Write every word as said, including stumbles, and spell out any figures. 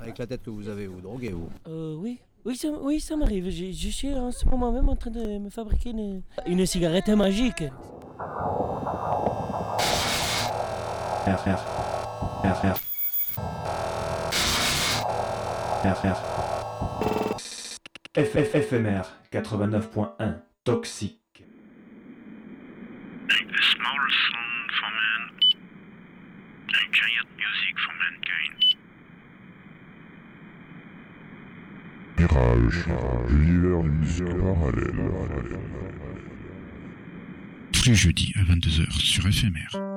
Avec la tête que vous avez, vous droguez, vous? Euh, oui. Oui, ça, oui, ça m'arrive. Je, je suis en ce moment même en train de me fabriquer une, une cigarette magique. R, R. R, R. R, R. F F F M R quatre-vingt-neuf point un. Toxique. A small song for man, a giant music for mankind. Mirage, l'univers d'une musique parallèle. Tous les jeudis à vingt-deux heures sur F M R.